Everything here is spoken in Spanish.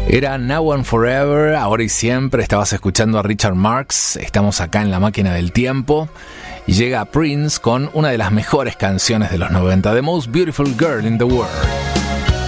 Era Now and Forever, ahora y siempre. Estabas escuchando a Richard Marx. Estamos acá en la máquina del tiempo. Y llega Prince con una de las mejores canciones de los 90, The Most Beautiful Girl in the World.